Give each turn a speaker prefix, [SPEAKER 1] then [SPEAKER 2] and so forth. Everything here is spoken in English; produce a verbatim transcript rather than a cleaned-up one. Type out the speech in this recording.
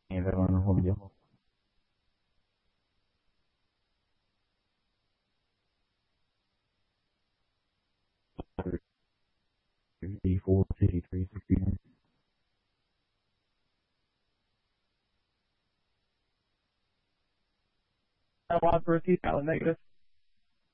[SPEAKER 1] pero no volvió. thirty-four, fifty-three, sixty-one.
[SPEAKER 2] I want for a T-Cal negative.